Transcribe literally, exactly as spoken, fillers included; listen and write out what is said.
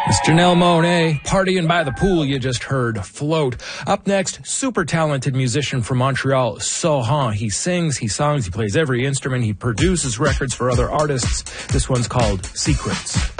It's Janelle Monáe, Partying by the Pool, you just heard Float. Up next, super talented musician from Montreal, Sohan. He sings, he songs, he plays every instrument, he produces records for other artists. This one's called Secrets.